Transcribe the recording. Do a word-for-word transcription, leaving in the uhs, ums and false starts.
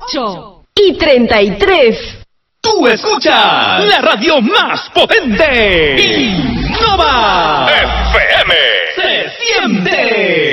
ocho y treinta y tres. Tú escuchas la radio más potente. Innova F M. Se siente.